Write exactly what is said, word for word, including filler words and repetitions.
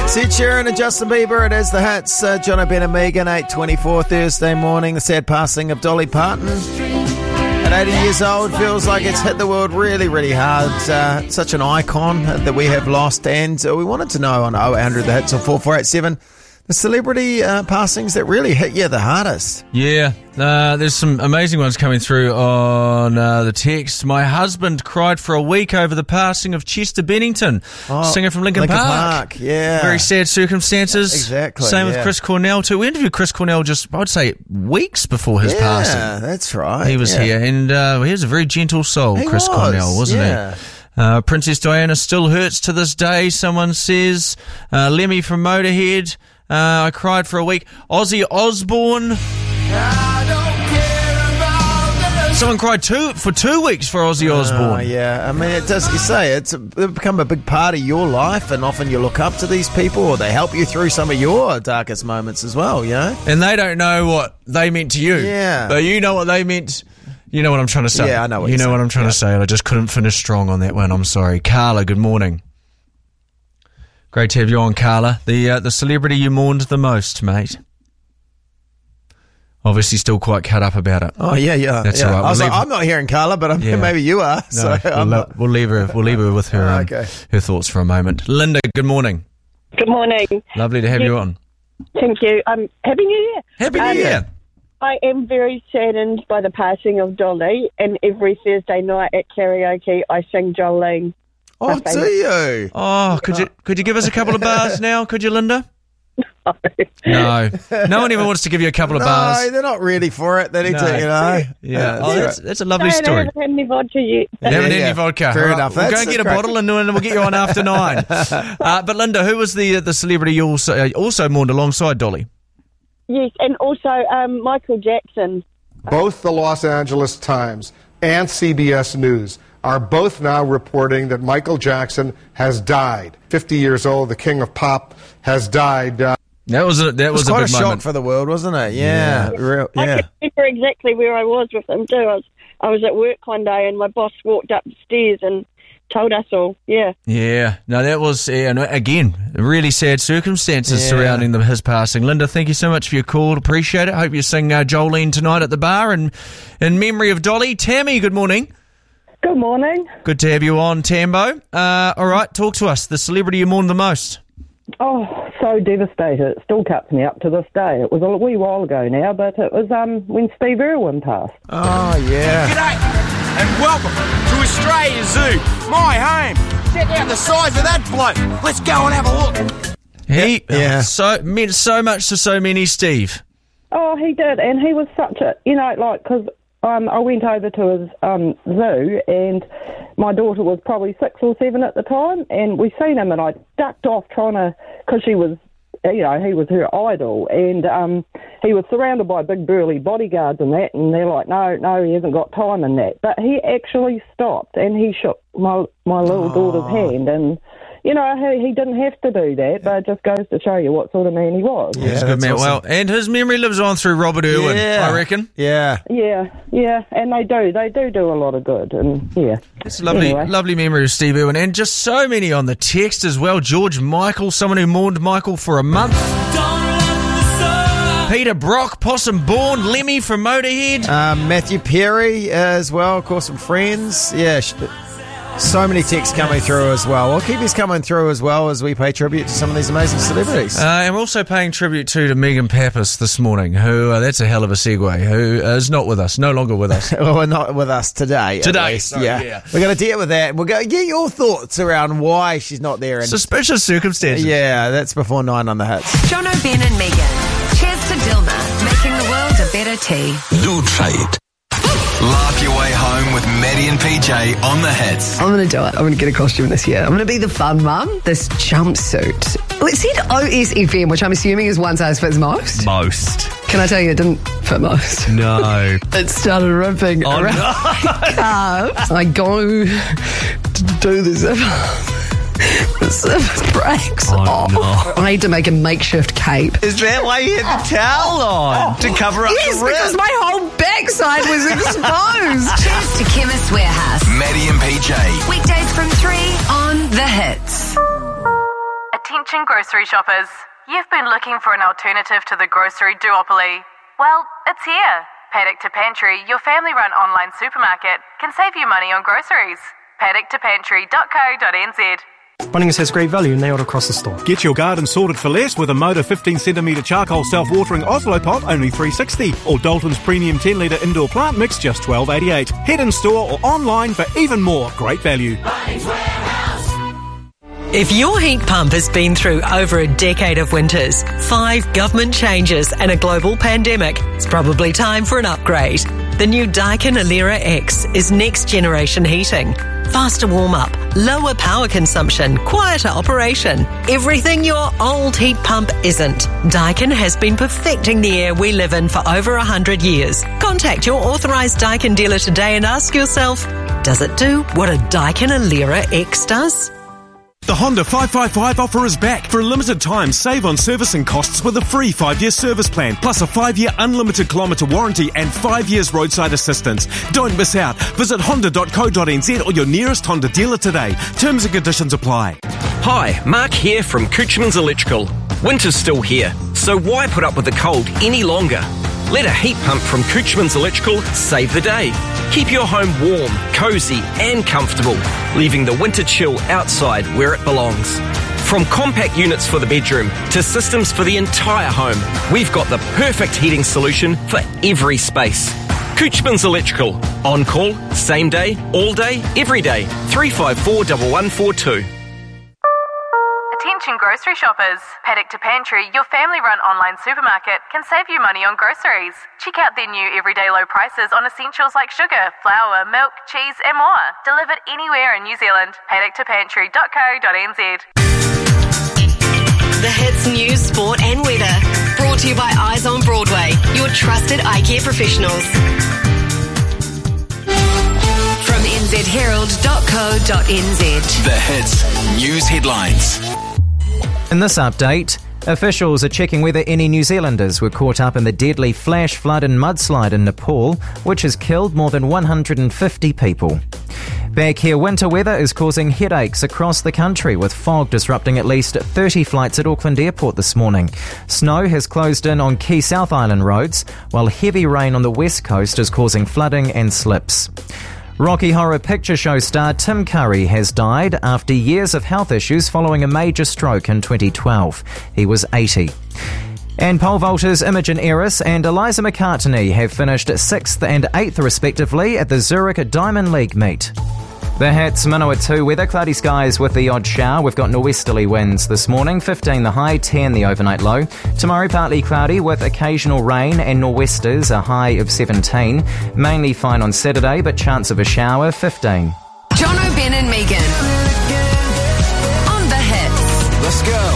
Ed Sheeran and Justin Bieber, it is the hits. Uh, John O'Ben and Megan, eight twenty-four Thursday morning. The sad passing of Dolly Parton. At eighty years old, feels like it's hit the world really, really hard. Uh, such an icon that we have lost. And uh, we wanted to know on oh eight hundred the hits or four four eight seven the celebrity uh, passings that really hit you the hardest. Yeah, uh, there's some amazing ones coming through on uh, the text. My husband cried for a week over the passing of Chester Bennington, oh, singer from Linkin, Linkin Park. Park. Yeah. Very sad circumstances. Exactly. Same yeah. with Chris Cornell too. We interviewed Chris Cornell just, I'd say, weeks before his yeah, passing. Yeah, that's right. He was yeah. here, and uh, he was a very gentle soul, he Chris was, Cornell, wasn't yeah. he? Uh, Princess Diana still hurts to this day, someone says. Uh, Lemmy from Motorhead. Uh, I cried for a week. Ozzy Osbourne. Someone cried two for two weeks for Ozzy Osbourne. Oh, yeah. I mean, it does. You say it's a, they've become a big part of your life, and often you look up to these people, or they help you through some of your darkest moments as well. You know, and they don't know what they meant to you. Yeah, but you know what they meant. You know what I'm trying to say. Yeah, I know. What you you're know saying. what I'm trying yeah. to say. I just couldn't finish strong on that one. I'm sorry, Carla. Good morning. Great to have you on, Carla. The uh, the celebrity you mourned the most, mate. Obviously still quite cut up about it. Oh, yeah, yeah. That's yeah. all right. I was we'll like, I'm not hearing Carla, but I'm, yeah. maybe you are. No, so we'll, I'm not... we'll leave her. We'll leave her with her um, okay. her thoughts for a moment. Linda, good morning. Good morning. Lovely to have yes. you on. Thank you. Um, Happy New Year. Happy New um, Year. I am very saddened by the passing of Dolly, and every Thursday night at karaoke I sing Jolene. Oh, do you? Oh, could you could you give us a couple of bars now? Could you, Linda? No. No one even wants to give you a couple of no, bars. No, they're not ready for it. They need no. to, you know. Yeah. Oh, that's, that's a lovely no, story. I haven't had any vodka yet. You haven't yeah, had yeah. any vodka. Fair All right, enough. We'll That's, go and get a great. bottle and we'll get you on after nine. Uh, but Linda, who was the the celebrity you also, uh, also mourned alongside Dolly? Yes, and also um, Michael Jackson. Both the Los Angeles Times and C B S News are both now reporting that Michael Jackson has died. fifty years old, the king of pop has died. Uh, that was a, that it was, was quite a big a shock moment. for the world, wasn't it? Yeah. Yeah. Real, I yeah. can remember exactly where I was with him too. I was, I was at work one day and my boss walked upstairs and told us all. Yeah. Yeah. No, that was, yeah, no, again, really sad circumstances Yeah. surrounding the, his passing. Linda, thank you so much for your call. Appreciate it. Hope you sing uh, Jolene tonight at the bar and in memory of Dolly. Tammy, good morning. Good morning. Good to have you on, Tambo. Uh, all right, talk to us. The celebrity you mourned the most. Oh, so devastated. It still cuts me up to this day. It was a wee while ago now, but it was um when Steve Irwin passed. Oh, yeah. G'day and welcome to Australia Zoo, my home. Check out the size of that bloke. Let's go and have a look. He Yeah. so meant so much to so many, Steve. Oh, he did, and he was such a, you know, like, because um, I went over to his um, zoo, and my daughter was probably six or seven at the time, and we seen him, and I ducked off trying to, because she was, you know, he was her idol, and um, he was surrounded by big burly bodyguards and that, and they're like, no, no, he hasn't got time in that. But he actually stopped, and he shook my my little Oh. daughter's hand, and, you know, he, he didn't have to do that, but it just goes to show you what sort of man he was. Yeah, He's a good that's man. awesome. Well, and his memory lives on through Robert Irwin, Yeah. I reckon. Yeah. Yeah, yeah, and they do. They do do a lot of good, and yeah. It's a lovely, Anyway. lovely memory of Steve Irwin, and just so many on the text as well. George Michael, someone who mourned Michael for a month. Peter Brock, Possum Bourne, Lemmy from Motorhead. Um, Matthew Perry uh, as well, of course, from Friends. Yeah, sh- so many texts coming through as well. We'll keep these coming through as well as we pay tribute to some of these amazing celebrities. Uh, and we're also paying tribute to, to Megan Pappas this morning, who, uh, that's a hell of a segue, who uh, is not with us, no longer with us. well, we're not with us today. at Today, least. sorry, yeah. yeah. We're going to deal with that. We're going to get your thoughts around why she's not there. And Suspicious circumstances. yeah, that's before nine on the hits. John O'Ben and Megan. Cheers to Dilma, making the world a better tea. Do try it. Laugh your way home with Maddie and P J on the hits. I'm going to do it. I'm going to get a costume this year. I'm going to be the fun mum. This jumpsuit. Well, it said O S F M, which I'm assuming is one size fits most. Most. Can I tell you, it didn't fit most. No. It started ripping Oh, around no. my calves. I go to do the zipper. The zipper breaks Oh, off. no. I had to make a makeshift cape. Is that why you had the towel on? To cover up Yes, the rip? because my whole backside was exposed. Cheers to Chemist Warehouse. Maddie and P J. Weekdays from three on The Hits. Attention grocery shoppers. You've been looking for an alternative to the grocery duopoly. Well, it's here. Paddock to Pantry, your family-run online supermarket, can save you money on groceries. paddock to pantry dot co dot n z. Bunnings has great value nailed across the store. Get your garden sorted for less with a Moda fifteen centimetre charcoal self-watering Oslo pot, only three dollars sixty, or Dalton's premium ten litre indoor plant mix, just twelve dollars eighty-eight. Head in store or online for even more great value. If your heat pump has been through over a decade of winters, five government changes and a global pandemic, it's probably time for an upgrade. The new Daikin Alera X is next generation heating. Faster warm-up, lower power consumption, quieter operation. Everything your old heat pump isn't. Daikin has been perfecting the air we live in for over one hundred years. Contact your authorised Daikin dealer today and ask yourself, does it do what a Daikin Alera X does? The Honda five five five offer is back. For a limited time, save on servicing costs with a free five-year service plan, plus a five-year unlimited kilometre warranty and five years roadside assistance. Don't miss out. Visit honda dot co dot n z or your nearest Honda dealer today. Terms and conditions apply. Hi, Mark here from Couchman's Electrical. Winter's still here, so why put up with the cold any longer? Let a heat pump from Couchman's Electrical save the day. Keep your home warm, cosy and comfortable, leaving the winter chill outside where it belongs. From compact units for the bedroom to systems for the entire home, we've got the perfect heating solution for every space. Couchman's Electrical. On call, same day, all day, every day. three five four, one one four two. Attention grocery shoppers. Paddock to Pantry, your family-run online supermarket, can save you money on groceries. Check out their new everyday low prices on essentials like sugar, flour, milk, cheese and more. Delivered anywhere in New Zealand. paddock to pantry dot co dot n z. The hits, news, sport and weather. Brought to you by Eyes on Broadway, your trusted eye care professionals. From n z herald dot co dot n z. The hits, news headlines. In this update, officials are checking whether any New Zealanders were caught up in the deadly flash flood and mudslide in Nepal, which has killed more than one hundred fifty people. Back here, winter weather is causing headaches across the country, with fog disrupting at least thirty flights at Auckland Airport this morning. Snow has closed in on key South Island roads, while heavy rain on the west coast is causing flooding and slips. Rocky Horror Picture Show star Tim Curry has died after years of health issues following a major stroke in twenty twelve. He was eighty. And pole vaulters Imogen Eris and Eliza McCartney have finished sixth and eighth respectively at the Zurich Diamond League meet. The Hats, Manawatu weather, cloudy skies with the odd shower. We've got norwesterly winds this morning, fifteen the high, ten the overnight low. Tomorrow partly cloudy with occasional rain and nor'westers, a high of seventeen. Mainly fine on Saturday, but chance of a shower, fifteen. John O'Ben and Megan. On the hits. Let's go.